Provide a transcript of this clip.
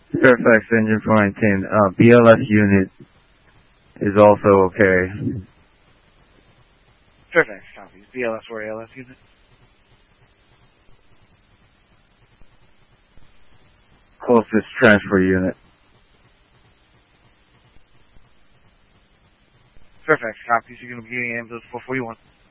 Fairfax engine 419. BLS unit is also okay. Fairfax copies. BLS or ALS unit? Closest transfer unit. Fairfax copies. You're going to be getting ambulance 441.